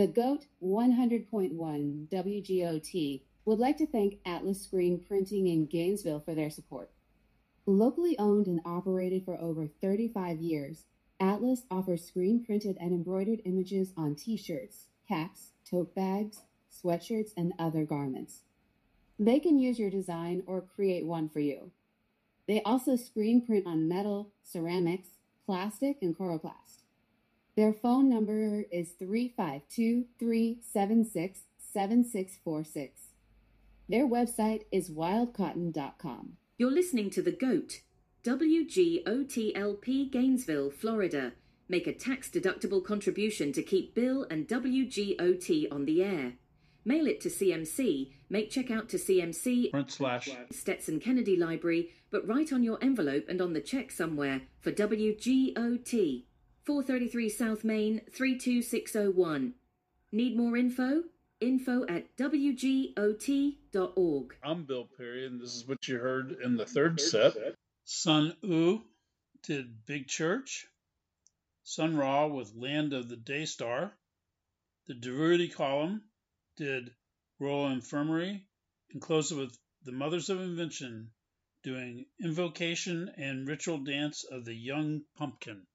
The GOAT 100.1 WGOT would like to thank Atlas Screen Printing in Gainesville for their support. Locally owned and operated for over 35 years, Atlas offers screen-printed and embroidered images on t-shirts, caps, tote bags, sweatshirts, and other garments. They can use your design or create one for you. They also screen print on metal, ceramics, plastic, and coroplast. Their phone number is 352-376-7646. Their website is wildcotton.com. You're listening to The GOAT, WGOTLP Gainesville, Florida. Make a tax-deductible contribution to keep Bill and WGOT on the air. Mail it to CMC, make check out to CMC, Stetson Kennedy Library, but write on your envelope and on the check somewhere for WGOT. 433 South Main, 32601. Need more info? info@wgot.org. I'm Bill Perry, and this is what you heard in the third set. Sun U did Big Church. Sun Ra with Land of the Daystar. The Durruti Column did Royal Infirmary, and closed it with the Mothers of Invention doing Invocation and Ritual Dance of the Young Pumpkin.